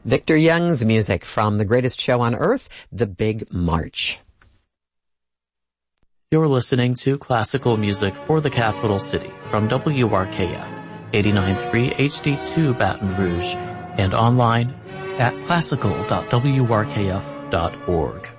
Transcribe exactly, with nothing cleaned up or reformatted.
Victor Young's music from The Greatest Show on Earth, The Big March. You're listening to classical music for the capital city from W R K F, eighty-nine point three H D two Baton Rouge, and online at classical dot w r k f dot org.